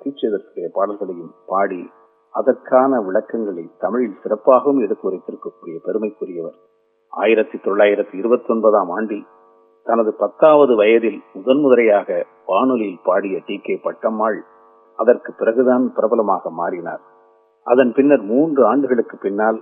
தீட்சிதற்குரிய பாடல்களையும் பாடி அதற்கான விளக்கங்களை தமிழில் சிறப்பாகவும் எடுத்துரைத்திருக்கக்கூடிய பெருமைக்குரியவர். 1929 ஆண்டில் தனது 10வது வயதில் முதன்முறையாக வானொலியில் பாடிய டி.கே. பட்டம்மாள் அதற்கு பிறகுதான் பிரபலமாக மாறினார். அதன் பின்னர் 3 ஆண்டுகளுக்கு பின்னால்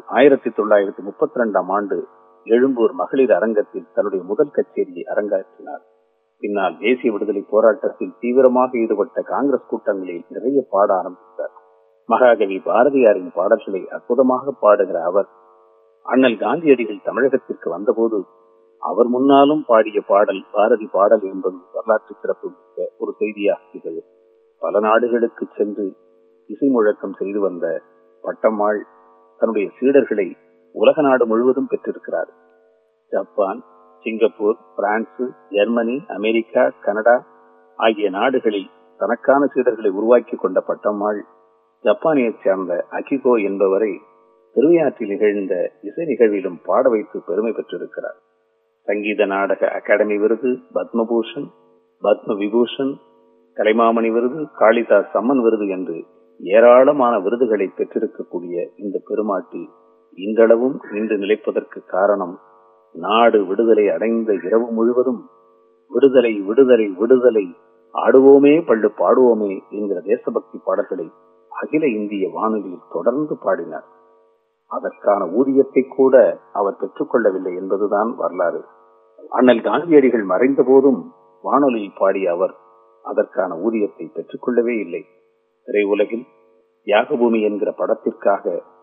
1932 ஆண்டு எழும்பூர் மகளிர் அரங்கத்தில் தன்னுடைய முதல் கச்சேரியை அரங்கேற்றினார். பின்னால் தேசிய விடுதலை போராட்டத்தில் தீவிரமாக ஈடுபட்ட காங்கிரஸ் கூட்டங்களில் நிறைய பாட ஆரம்பித்தார். மகாகவி பாரதியாரின் பாடல்களை அற்புதமாக பாடுகிற அவர் அண்ணல் காந்தியடிகள் தமிழகத்திற்கு வந்தபோது அவர் முன்னாலும் பாடிய பாடல் பாரதி பாடல் என்பது வரலாற்று சிறப்பு மிக்க ஒரு செய்தியாக திகழும். பல நாடுகளுக்கு சென்று இசை முழக்கம் செய்து வந்த பட்டம்மாள் தன்னுடைய சீடர்களை உலக நாடு முழுவதும் பெற்றிருக்கிறார். Japan, Singapore, France, Germany, America, Canada ஆகிய நாடுகளில் தனக்கான சீடர்களை உருவாக்கி கொண்ட பட்டம்மாள் ஜப்பானியைச் சேர்ந்த அகிகோ என்பவரை திருவையாற்றில் நிகழ்ந்த இசை நிகழ்விலும் பாட வைத்து பெருமை பெற்றிருக்கிறார். சங்கீத நாடக அகாடமி விருது, பத்மபூஷன், பத்ம விபூஷன், கலைமாமணி விருது, காளிதாஸ் சம்மன் விருது என்று ஏராளமான விருதுகளை பெற்றிருக்கக்கூடிய இந்த பெருமாட்டி இன்றளவும் நின்று நிலைப்பதற்கு காரணம், நாடு விடுதலை அடைந்த இரவு முழுவதும் விடுதலை விடுதலை விடுதலை ஆடுவோமே பள்ளு பாடுவோமே என்கிற தேசபக்தி பாடல்களை அகில இந்திய வானொலியில் தொடர்ந்து பாடினார். அதற்கான ஊதியத்தை கூட அவர் பெற்றுக்கொள்ளவில்லை என்பதுதான் வரலாறு. அண்ணல் காந்தியடிகள் மறைந்த போதும் வானொலியில் பாடிய அவர் அதற்கான ஊதியத்தை பெற்றுக்கொள்ளவே இல்லை. திரையுலகில் யாகபூமி என்கிற படத்திற்காக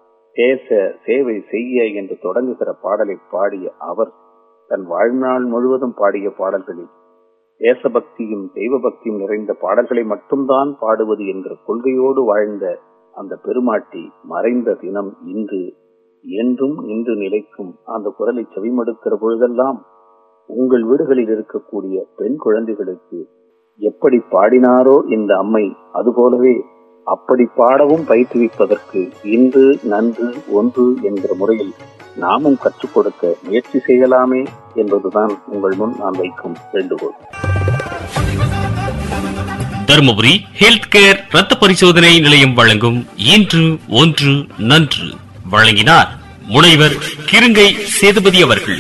தேச சேவை செய்ய என்று தொடங்குகிற பாடலை பாடிய அவர் தன் வாழ்நாள் முழுவதும் பாடிய பாடல்களில் தேசபக்தியும் தெய்வ பக்தியும் நிறைந்த பாடல்களை மட்டும்தான் பாடுவது என்கிற கொள்கையோடு வாழ்ந்த அந்த பெருமாட்டி மறைந்த தினம் இன்று என்றும் நின்று நிலைக்கும். அந்த குரலை செவிமடுக்கிற பொழுதெல்லாம் உங்கள் வீடுகளில் இருக்கக்கூடிய பெண் குழந்தைகளுக்கு எப்படி பாடினாரோ இந்த அம்மை, அதுபோலவே அப்படி பாடவும் பயிற்றுவிப்பதற்கு இன்று நன்று ஒன்று என்கிற முறையில் நாமும் கற்றுக் கொடுக்க முயற்சி செய்யலாமே என்பதுதான் உங்கள் முன் நான் வைக்கும் வேண்டுகோள். தர்மபுரி ஹெல்த் கேர் ரத்த பரிசோதனை நிலையம் வழங்கும் இன்று ஒன்று நன்று வழங்கினார் முனைவர் கிருங்கை சேதுபதி அவர்கள்.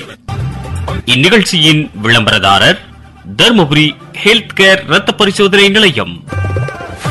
இந்நிகழ்ச்சியின் விளம்பரதாரர் தர்மபுரி ஹெல்த் கேர் ரத்த பரிசோதனை நிலையம்.